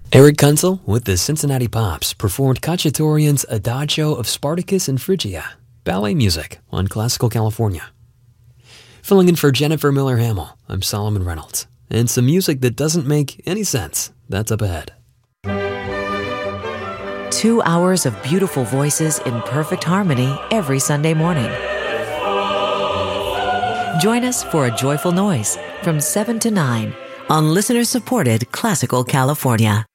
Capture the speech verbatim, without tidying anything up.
Eric Kunzel with the Cincinnati Pops performed Cacciatorian's Adagio of Spartacus and Phrygia, ballet music on Classical California. Filling in for Jennifer Miller-Hamill, I'm Solomon Reynolds, and some music that doesn't make any sense, that's up ahead. Two hours of beautiful voices in perfect harmony every Sunday morning. Join us for A Joyful Noise from seven to nine on listener-supported Classical California.